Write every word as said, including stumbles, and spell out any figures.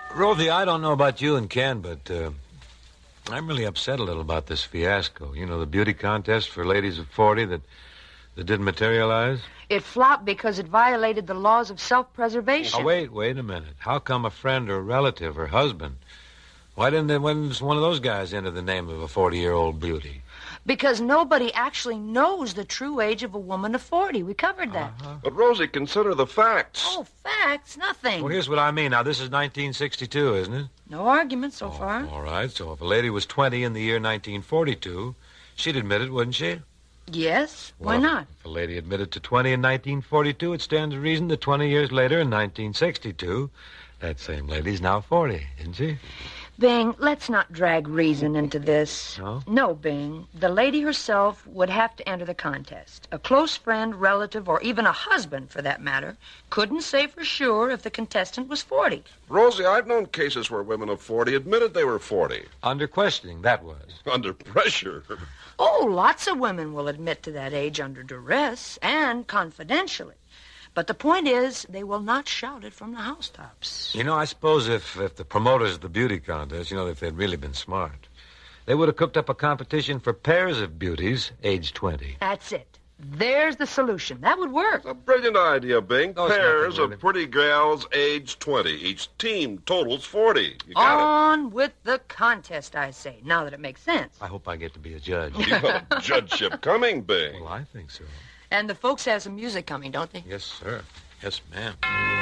Rosie, I don't know about you and Ken, but uh, I'm really upset a little about this fiasco. You know, the beauty contest for ladies of forty that, that didn't materialize? It flopped because it violated the laws of self-preservation. Oh, wait, wait a minute. How come a friend or a relative or husband? Why didn't they, when one of those guys enter the name of a forty-year-old beauty? Because nobody actually knows the true age of a woman of forty. We covered that. Uh-huh. But, Rosie, consider the facts. Oh, facts? Nothing. Well, here's what I mean. Now, this is nineteen sixty-two, isn't it? No argument so oh, far. All right. So if a lady was twenty in the year nineteen forty-two, she'd admit it, wouldn't she? Yes. Well, why not? If a lady admitted to twenty in nineteen forty-two, it stands to reason that twenty years later, in nineteen sixty-two, that same lady's now forty, isn't she? Bing, let's not drag reason into this. No? No, Bing. The lady herself would have to enter the contest. A close friend, relative, or even a husband, for that matter, couldn't say for sure if the contestant was forty. Rosie, I've known cases where women of forty admitted they were forty. Under questioning, that was. Under pressure. Oh, lots of women will admit to that age under duress and confidentially. But the point is, they will not shout it from the housetops. You know, I suppose if, if the promoters of the beauty contest, you know, if they'd really been smart, they would have cooked up a competition for pairs of beauties aged twenty. That's it. There's the solution. That would work. A brilliant idea, Bing. No, it's Pairs nothing, really. of pretty gals aged twenty. Each team totals forty. You got On with the contest, I say, now that it makes sense. I hope I get to be a judge. it. You got a judgeship coming, Bing. Well, I think so. And the folks have some music coming, don't they? Yes, sir. Yes, ma'am.